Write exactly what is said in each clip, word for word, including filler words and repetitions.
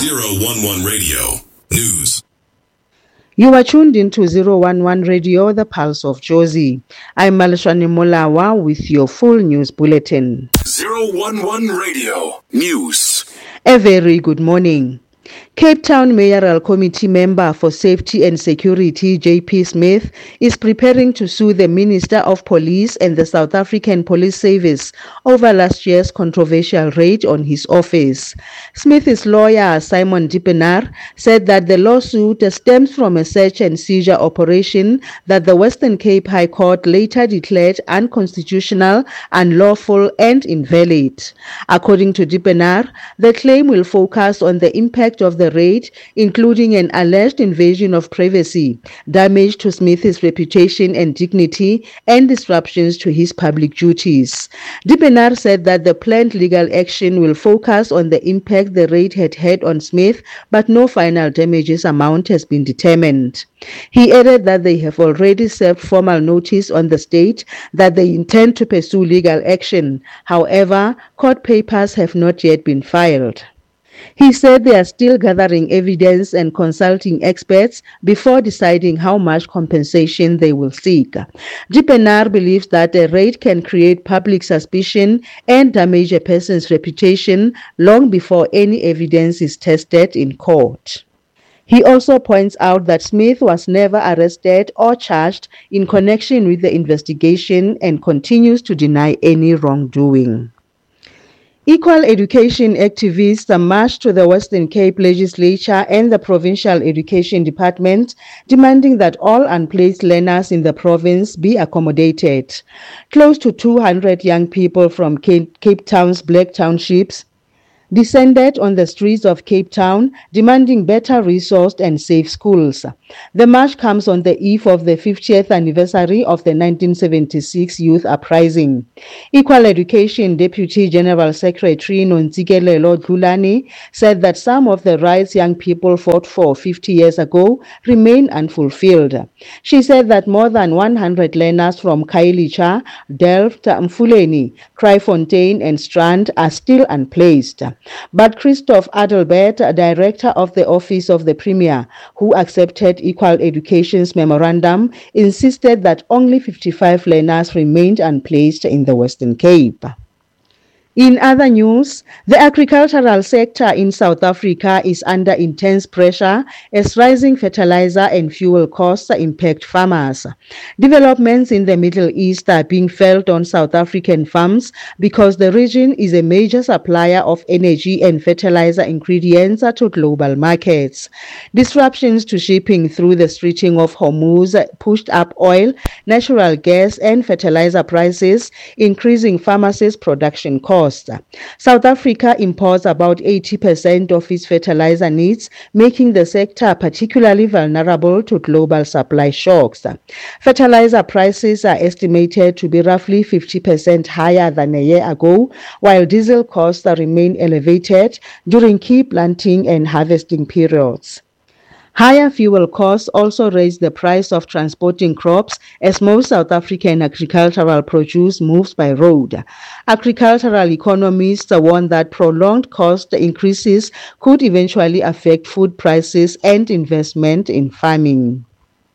zero one one Radio News. You are tuned into zero one one Radio, the Pulse of Jozi. I'm Malashani Molawa with your full news bulletin. zero one one Radio News. A very good morning. Cape Town Mayoral Committee member for Safety and Security J P Smith is preparing to sue the Minister of Police and the South African Police Service over last year's controversial raid on his office. Smith's lawyer Simon Diepenaar said that the lawsuit stems from a search and seizure operation that the Western Cape High Court later declared unconstitutional, unlawful and invalid. According to Diepenaar, the claim will focus on the impact of the raid, including an alleged invasion of privacy, damage to Smith's reputation and dignity, and disruptions to his public duties. Diepenaar said that the planned legal action will focus on the impact the raid had had on Smith, but no final damages amount has been determined. He added that they have already served formal notice on the state that they intend to pursue legal action. However, court papers have not yet been filed. He said they are still gathering evidence and consulting experts before deciding how much compensation they will seek. Diepenaar believes that a raid can create public suspicion and damage a person's reputation long before any evidence is tested in court. He also points out that Smith was never arrested or charged in connection with the investigation and continues to deny any wrongdoing. Equal education activists marched to the Western Cape Legislature and the Provincial Education Department, demanding that all unplaced learners in the province be accommodated. Close to two hundred young people from Cape, Cape Town's Black Townships descended on the streets of Cape Town, demanding better resourced and safe schools. The march comes on the eve of the fiftieth anniversary of the nineteen seventy-six Youth Uprising. Equal Education Deputy General Secretary Nontsikelelo Dlulane said that some of the rights young people fought for fifty years ago remain unfulfilled. She said that more than one hundred learners from Khayelitsha, Delft, Mfuleni, Kraaifontein and Strand are still unplaced. But Christoph Adelbert, director of the Office of the Premier, who accepted Equal Education's memorandum, insisted that only fifty-five learners remained unplaced in the Western Cape. In other news, the agricultural sector in South Africa is under intense pressure as rising fertilizer and fuel costs impact farmers. Developments in the Middle East are being felt on South African farms because the region is a major supplier of energy and fertilizer ingredients to global markets. Disruptions to shipping through the Strait of Hormuz pushed up oil, natural gas and fertilizer prices, increasing farmers' production costs. South Africa imports about eighty percent of its fertilizer needs, making the sector particularly vulnerable to global supply shocks. Fertilizer prices are estimated to be roughly fifty percent higher than a year ago, while diesel costs remain elevated during key planting and harvesting periods. Higher fuel costs also raise the price of transporting crops as most South African agricultural produce moves by road. Agricultural economists warn that prolonged cost increases could eventually affect food prices and investment in farming.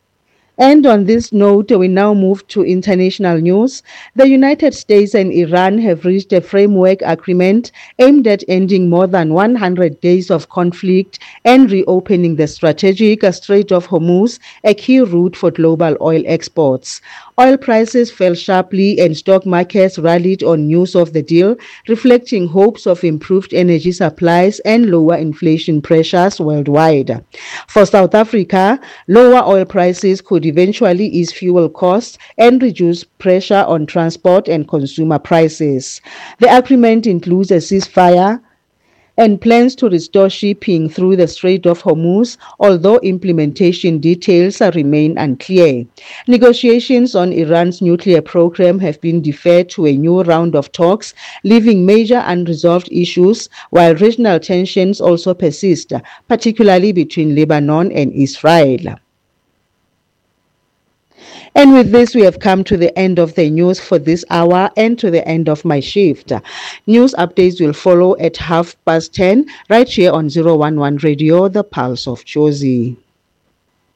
And on this note, we now move to international news. The United States and Iran have reached a framework agreement aimed at ending more than one hundred days of conflict and reopening the strategic Strait of Hormuz, a key route for global oil exports. Oil prices fell sharply and stock markets rallied on news of the deal, reflecting hopes of improved energy supplies and lower inflation pressures worldwide. For South Africa, lower oil prices could eventually ease fuel costs and reduce pressure on transport and consumer prices. The agreement includes a ceasefire and plans to restore shipping through the Strait of Hormuz, although implementation details remain unclear. Negotiations on Iran's nuclear program have been deferred to a new round of talks, leaving major unresolved issues, while regional tensions also persist, particularly between Lebanon and Israel. And with this, we have come to the end of the news for this hour and to the end of my shift. News updates will follow at half past ten right here on zero one one Radio, the Pulse of Jozi.